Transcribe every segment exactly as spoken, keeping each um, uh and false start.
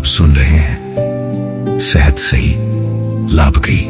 सुन रहे हैं सेहत सही लाभ कई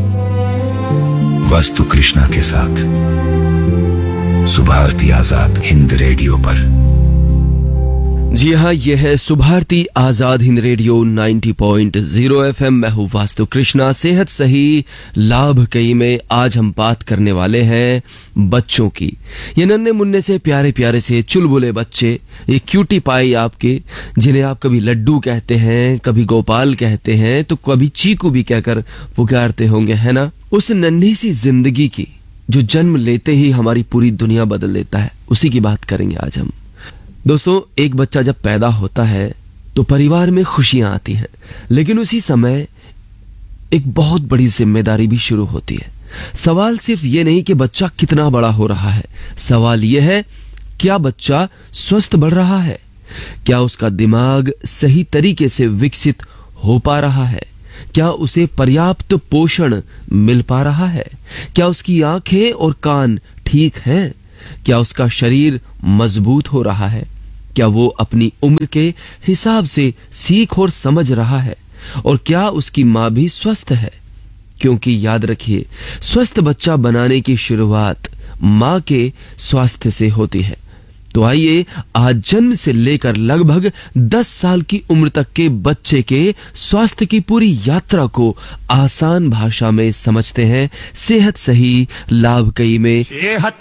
वास्तु कृष्णा के साथ सुभारती आजाद हिंद रेडियो पर। जी हाँ, यह है सुभारती आजाद हिंद रेडियो नब्बे पॉइंट ज़ीरो एफएम। मैं हूँ वास्तु कृष्णा। सेहत सही लाभ कई में आज हम बात करने वाले हैं बच्चों की। ये नन्हे मुन्ने से प्यारे प्यारे से चुलबुले बच्चे, ये क्यूटी पाई आपके, जिन्हें आप कभी लड्डू कहते हैं, कभी गोपाल कहते हैं, तो कभी चीकू भी कहकर पुकारते होंगे, है ना। उस नन्ही सी जिंदगी की जो जन्म लेते ही हमारी पूरी दुनिया बदल देता है, उसी की बात करेंगे आज हम। दोस्तों, एक बच्चा जब पैदा होता है तो परिवार में खुशियां आती हैं, लेकिन उसी समय एक बहुत बड़ी जिम्मेदारी भी शुरू होती है। सवाल सिर्फ ये नहीं कि बच्चा कितना बड़ा हो रहा है, सवाल यह है क्या बच्चा स्वस्थ बढ़ रहा है, क्या उसका दिमाग सही तरीके से विकसित हो पा रहा है, क्या उसे पर्याप्त पोषण मिल पा रहा है, क्या उसकी आंखें और कान ठीक हैं, क्या उसका शरीर मजबूत हो रहा है, क्या वो अपनी उम्र के हिसाब से सीख और समझ रहा है, और क्या उसकी मां भी स्वस्थ है। क्योंकि याद रखिए, स्वस्थ बच्चा बनाने की शुरुआत मां के स्वास्थ्य से होती है। तो आइए आज जन्म से लेकर लगभग दस साल की उम्र तक के बच्चे के स्वास्थ्य की पूरी यात्रा को आसान भाषा में समझते हैं सेहत सही लाभ कई में।